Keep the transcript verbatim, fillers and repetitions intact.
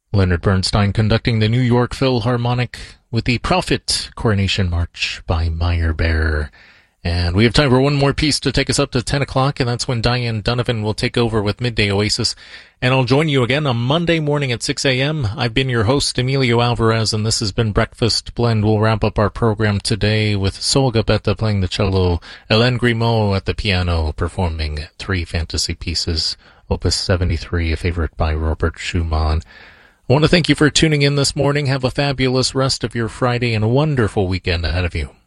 Leonard Bernstein conducting the New York Philharmonic with the Prophet Coronation March by Meyerbeer. And we have time for one more piece to take us up to ten o'clock, and that's when Diane Donovan will take over with Midday Oasis. And I'll join you again on Monday morning at six a.m. I've been your host, Emilio Alvarez, and this has been Breakfast Blend. We'll wrap up our program today with Sol Gabetta playing the cello, Hélène Grimaud at the piano, performing three fantasy pieces, Opus seventy-three, a favorite by Robert Schumann. I want to thank you for tuning in this morning. Have a fabulous rest of your Friday and a wonderful weekend ahead of you.